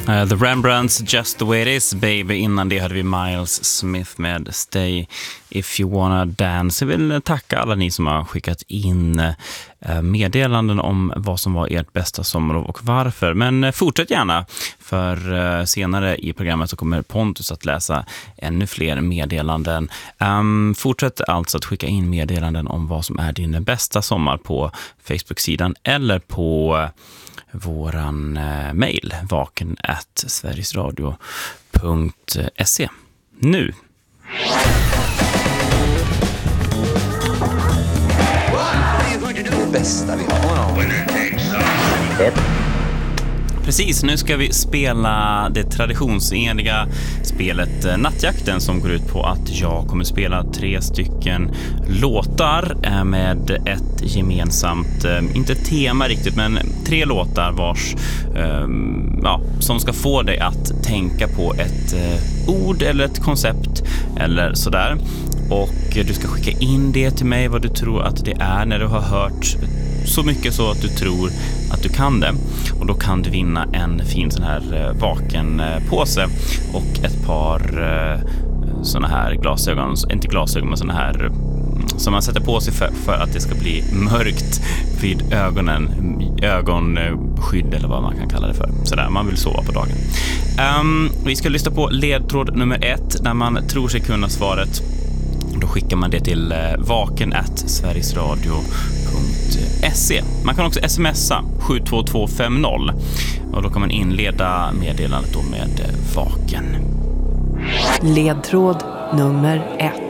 The Rembrandts, Just the way it is, baby. Innan det hade vi Miles Smith med Stay if you wanna dance. Jag vill tacka alla ni som har skickat in meddelanden om vad som var ert bästa sommarlov och varför. Men fortsätt gärna, för senare i programmet så kommer Pontus att läsa ännu fler meddelanden. Fortsätt alltså att skicka in meddelanden om vad som är din bästa sommar på Facebook-sidan eller på våran mail vaken@sverigesradio.se. Nu det bästa vi har. Precis, nu ska vi spela det traditionsenliga spelet Nattjakten, som går ut på att jag kommer spela 3 stycken låtar med ett gemensamt, inte tema riktigt, men 3 låtar vars som ska få dig att tänka på ett ord eller ett koncept eller sådär. Och du ska skicka in det till mig, vad du tror att det är när du har hört så mycket så att du tror att du kan det. Och då kan du vinna en fin sån här vakenpåse och ett par såna här glasögon, inte glasögon men såna här som man sätter på sig för att det ska bli mörkt vid ögonen, ögonskydd eller vad man kan kalla det för. Sådär, man vill sova på dagen. Vi ska lyssna på ledtråd nummer 1 när man tror sig kunna svaret. Då skickar man det till vaken@sverigesradio.se. Man kan också smsa 72250 och då kan man inleda meddelandet då med vaken. Ledtråd nummer 1.